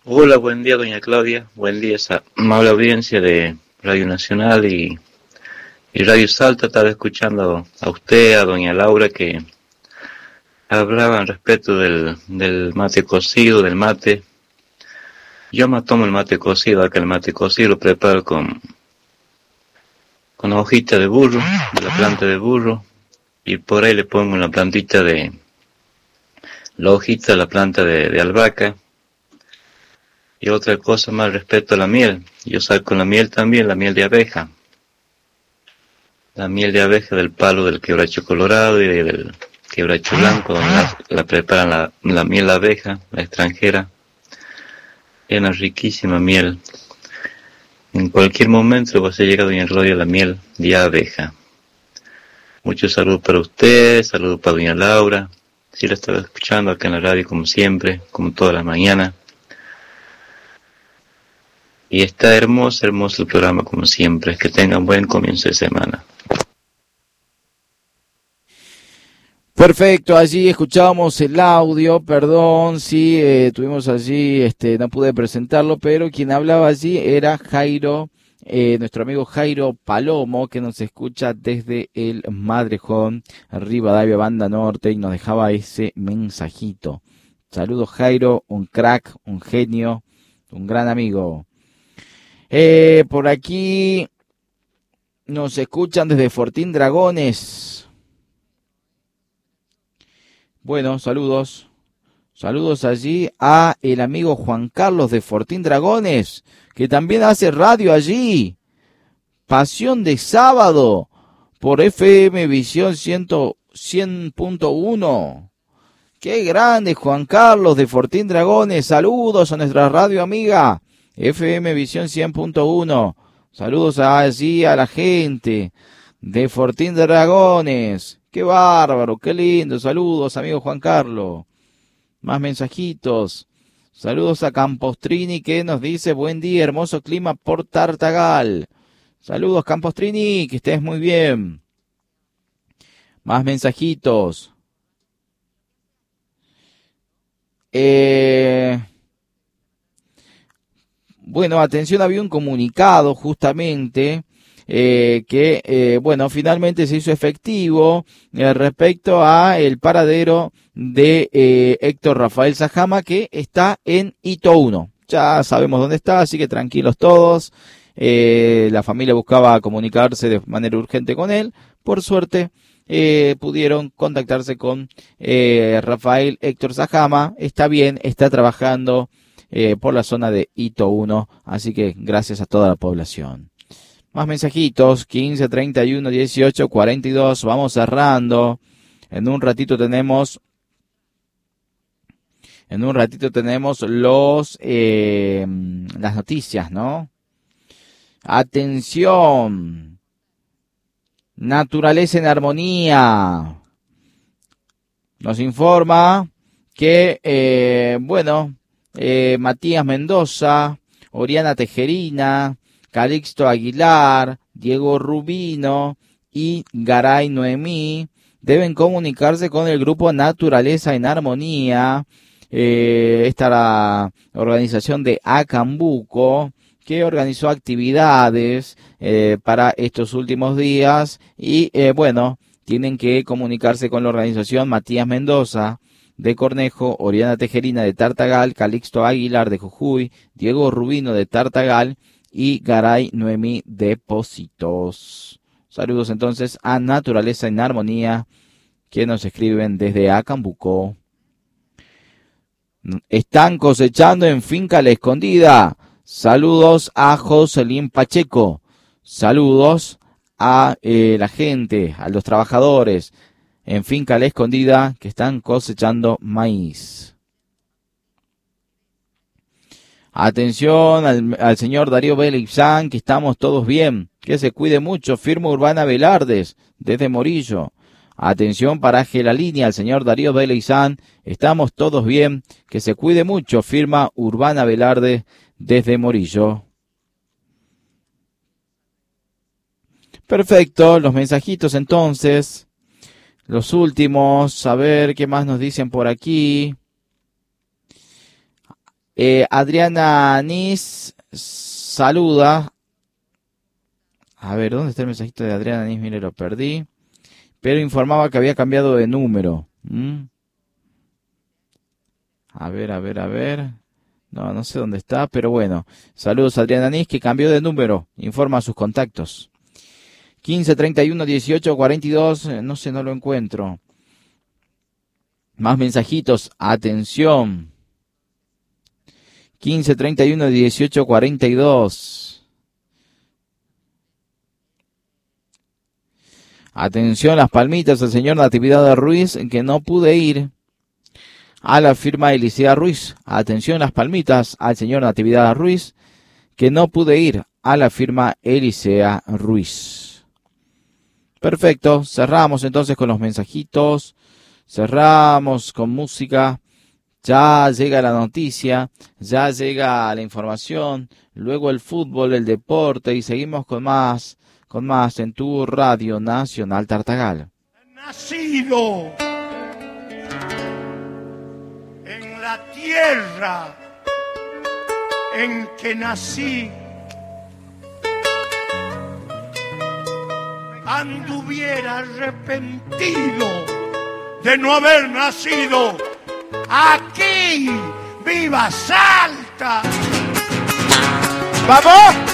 Hola, buen día, doña Claudia. Buen día, esa amable audiencia de Radio Nacional y Radio Salta. Estaba escuchando a usted, a doña Laura, que hablaban respecto del mate cocido, del mate. Yo me tomo el mate cocido, acá el mate cocido lo preparo con hojita de burro, de la planta de burro, y por ahí le pongo la hojita de la planta de albahaca. Y otra cosa más respecto a la miel. Yo saco la miel también, la miel de abeja. La miel de abeja del palo del quebracho colorado y del quebracho blanco, donde la preparan la miel de abeja, la extranjera. Es una riquísima miel. En cualquier momento vas a llegar, doña Claudia, la miel de abeja. Muchos saludos para usted, saludos para doña Laura. Sí, la estaba escuchando acá en la radio como siempre, como todas las mañanas. Y está hermoso, hermoso el programa como siempre. Que tengan buen comienzo de semana. Perfecto, allí escuchábamos el audio, perdón, sí, tuvimos allí, no pude presentarlo, pero quien hablaba allí era Jairo, nuestro amigo Jairo Palomo, que nos escucha desde el Madrejón, Rivadavia, Banda Norte, y nos dejaba ese mensajito. Saludos Jairo, un crack, un genio, un gran amigo. Por aquí nos escuchan desde Fortín Dragones. Bueno, saludos. Saludos allí a el amigo Juan Carlos de Fortín Dragones, que también hace radio allí. Pasión de sábado por FM Visión 100.1. Qué grande Juan Carlos de Fortín Dragones. Saludos a nuestra radio amiga FM Visión 100.1. Saludos allí a la gente de Fortín Dragones. Qué bárbaro, qué lindo. Saludos, amigo Juan Carlos. Más mensajitos. Saludos a Campostrini que nos dice buen día, hermoso clima por Tartagal. Saludos, Campostrini, que estés muy bien. Más mensajitos. Bueno, atención, había un comunicado justamente finalmente se hizo efectivo respecto a el paradero de Héctor Rafael Sajama, que está en Hito 1. Ya sabemos dónde está, así que tranquilos todos. La familia buscaba comunicarse de manera urgente con él. Por suerte, pudieron contactarse con Rafael Héctor Sajama. Está bien, está trabajando por la zona de Hito 1, así que gracias a toda la población. Más mensajitos, 15, 31, 18, 42, vamos cerrando. En un ratito tenemos las noticias, ¿no? Atención, naturaleza en armonía. Nos informa que, Matías Mendoza, Oriana Tejerina, Calixto Aguilar, Diego Rubino y Garay Noemí deben comunicarse con el grupo Naturaleza en Armonía, esta organización de Acambuco, que organizó actividades para estos últimos días y tienen que comunicarse con la organización Matías Mendoza de Cornejo, Oriana Tejerina de Tartagal, Calixto Aguilar de Jujuy, Diego Rubino de Tartagal y Garay Noemí de Pocitos. Saludos entonces a Naturaleza en Armonía, que nos escriben desde Acambuco. Están cosechando en Finca La Escondida. Saludos a Joselín Pacheco. Saludos a la gente, a los trabajadores en Finca La Escondida que están cosechando maíz. Atención al señor Darío Belipzán, que estamos todos bien, que se cuide mucho, firma Urbana Velardes, desde Morillo. Atención, paraje La Línea, al señor Darío Belipzán, estamos todos bien, que se cuide mucho, firma Urbana Velarde, desde Morillo. Perfecto, los mensajitos entonces, los últimos, a ver qué más nos dicen por aquí. Adriana Anís saluda. A ver, ¿dónde está el mensajito de Adriana Anís? Mire, lo perdí. Pero informaba que había cambiado de número. A ver. No sé dónde está, pero bueno. Saludos a Adriana Anís, que cambió de número. Informa a sus contactos. 15 31 18 42. No sé, no lo encuentro. Más mensajitos. Atención. 15 31 18 42. Atención, Las Palmitas, el señor Natividad Ruiz, que no pude ir a la firma Elisea Ruiz. Atención, Las Palmitas, al señor Natividad Ruiz, que no pude ir a la firma Elisea Ruiz. Perfecto, cerramos entonces con los mensajitos, cerramos con música, ya llega la noticia, ya llega la información, luego el fútbol, el deporte y seguimos con más en tu Radio Nacional Tartagal. Nacido en la tierra en que nací, anduviera arrepentido de no haber nacido aquí. ¡Viva Salta! ¡Vamos!